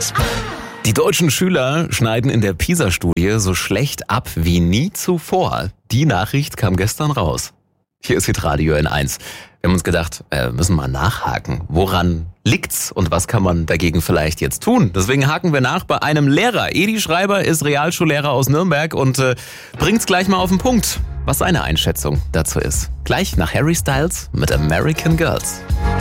Die deutschen Schüler schneiden in der PISA-Studie so schlecht ab wie nie zuvor. Die Nachricht kam gestern raus. Hier ist Hitradio N1. Wir haben uns gedacht, müssen mal nachhaken. Woran liegt's und was kann man dagegen vielleicht jetzt tun? Deswegen haken wir nach bei einem Lehrer. Edi Schreiber ist Realschullehrer aus Nürnberg und bringt's gleich mal auf den Punkt, was seine Einschätzung dazu ist. Gleich nach Harry Styles mit American Girls.